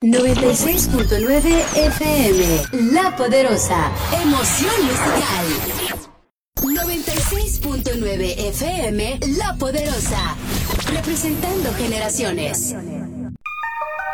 96.9 FM, La Poderosa, emoción musical. 96.9 FM, La Poderosa, representando generaciones.